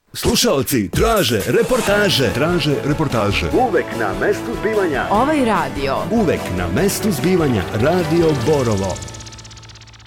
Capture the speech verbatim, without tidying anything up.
Slušaoci traže reportaže, traže reportaže. Uvek na mestu zbivanja. Ovaj radio. Uvek na mestu zbivanja. Radio Borovo.